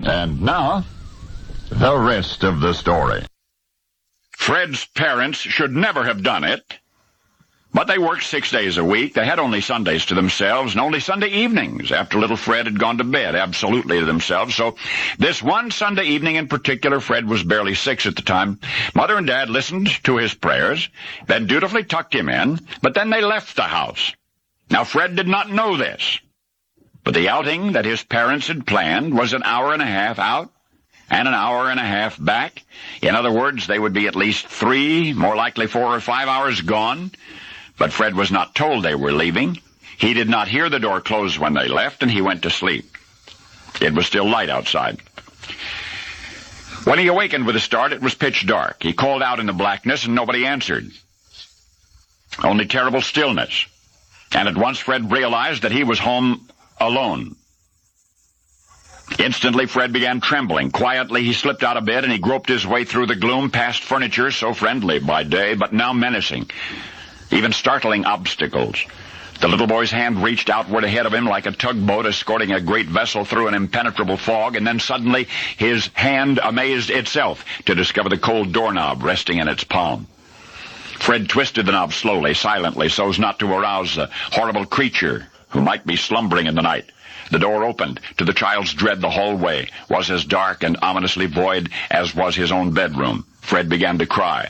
And now, the rest of the story. Fred's parents should never have done it, but they worked 6 days a week. They had only Sundays to themselves and only Sunday evenings after little Fred had gone to bed, absolutely to themselves. So this one Sunday evening in particular, Fred was barely 6 at the time. Mother and Dad listened to his prayers, then dutifully tucked him in, but then they left the house. Now, Fred did not know this, but the outing that his parents had planned was an hour and a half out and an hour and a half back. In other words, they would be at least 3, more likely 4 or 5 hours gone. But Fred was not told they were leaving. He did not hear the door close when they left, and he went to sleep. It was still light outside. When he awakened with a start, it was pitch dark. He called out in the blackness, and nobody answered. Only terrible stillness. And at once Fred realized that he was home alone. Instantly, Fred began trembling. Quietly, he slipped out of bed and he groped his way through the gloom past furniture so friendly by day, but now menacing. Even startling obstacles. The little boy's hand reached outward ahead of him like a tugboat escorting a great vessel through an impenetrable fog, and then suddenly his hand amazed itself to discover the cold doorknob resting in its palm. Fred twisted the knob slowly, silently, so as not to arouse the horrible creature who might be slumbering in the night. The door opened. To the child's dread, the hallway was as dark and ominously void as was his own bedroom. Fred began to cry.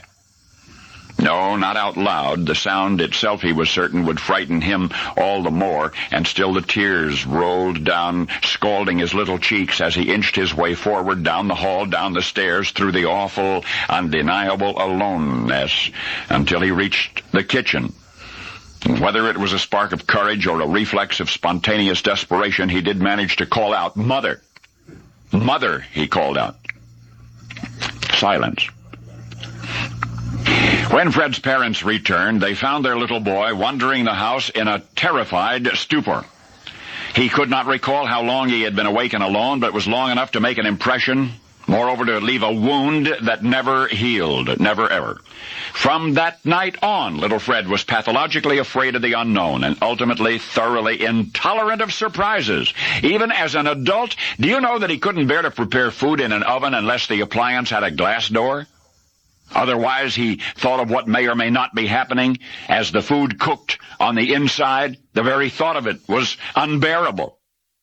No, not out loud. The sound itself, he was certain, would frighten him all the more, and still the tears rolled down, scalding his little cheeks as he inched his way forward down the hall, down the stairs, through the awful, undeniable aloneness, until he reached the kitchen. Whether it was a spark of courage or a reflex of spontaneous desperation, he did manage to call out, "Mother! Mother!" he called out. Silence. When Fred's parents returned, they found their little boy wandering the house in a terrified stupor. He could not recall how long he had been awake and alone, but it was long enough to make an impression, moreover to leave a wound that never healed, never ever. From that night on, little Fred was pathologically afraid of the unknown and ultimately thoroughly intolerant of surprises. Even as an adult, do you know that he couldn't bear to prepare food in an oven unless the appliance had a glass door? Otherwise, he thought of what may or may not be happening as the food cooked on the inside. The very thought of it was unbearable.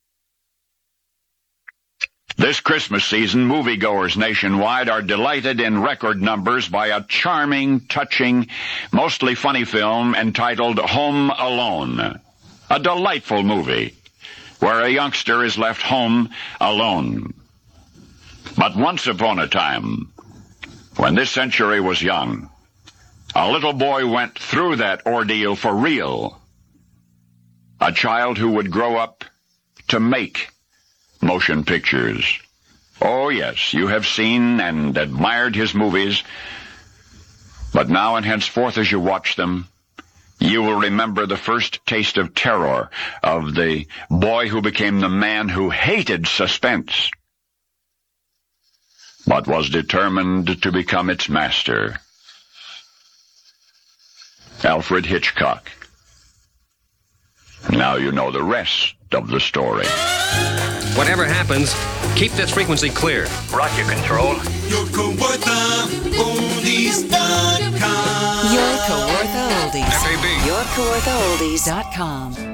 This Christmas season, moviegoers nationwide are delighted in record numbers by a charming, touching, mostly funny film entitled Home Alone. A delightful movie where a youngster is left home alone. But once upon a time, when this century was young, a little boy went through that ordeal for real. A child who would grow up to make motion pictures. Oh, yes, you have seen and admired his movies, but now and henceforth as you watch them, you will remember the first taste of terror of the boy who became the man who hated suspense, but was determined to become its master. Alfred Hitchcock. Now you know the rest of the story. Whatever happens, keep this frequency clear. Roger, Control. Your Kawartha Oldies.com. Your Kawartha Oldies. FAB. Your KawarthaOldies.com.